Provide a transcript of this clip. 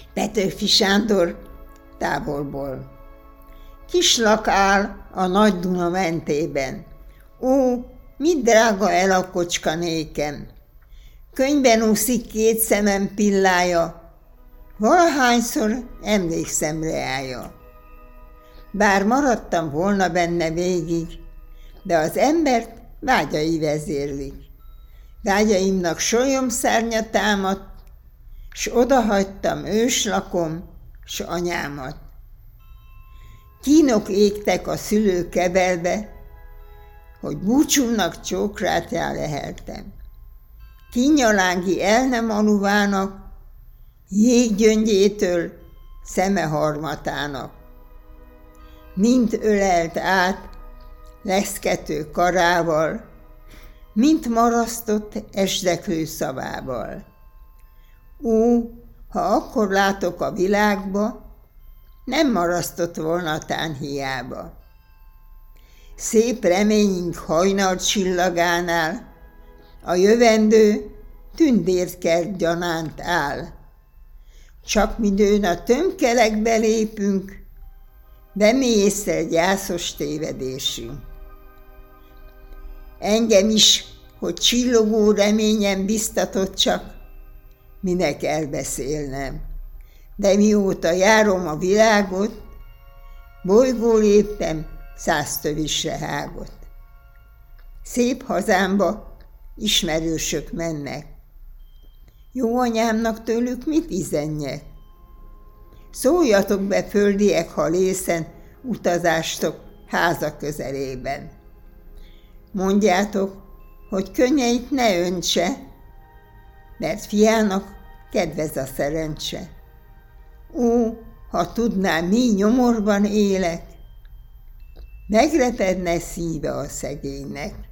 Petőfi Sándor távolból. Kislak áll a nagy Duna mentében. Ó, mit drága el a kocska nékem! Könyvben úszik két szemem pillája, valahányszor emlékszem reája. Bár maradtam volna benne végig, de az embert vágyai vezérlik. Vágyaimnak solyomszárnya támadt, s odahagytam őslakom, s anyámat. Kínok égtek a szülő kebelbe, hogy búcsúmnak csókrát leheltem. Kinnyalági el nem aluvának, jéggyöngyétől szeme harmatának. Mind ölelt át leszkető karával, mint marasztott esdeklő szavával. Ó, ha akkor látok a világba, nem marasztott volna tán hiába. Szép reményünk hajnal csillagánál, a jövendő tündérkert gyanánt áll. Csak midőn a tömkelegbe lépünk, bemészszel gyászos tévedésünk. Engem is, hogy csillogó reményem biztatott csak, minek elbeszélnem. De mióta járom a világot, bolygó léptem 100 tövisre hágot. Szép hazámba ismerősök mennek. Jó anyámnak tőlük mit izenjek? Szóljatok be, földiek, ha lészen utazástok háza közelében. Mondjátok, hogy könnyeit ne öntse, mert fiának kedvez a szerencse. Ó, ha tudnám, mi nyomorban élek, megrepedne szíve a szegénynek.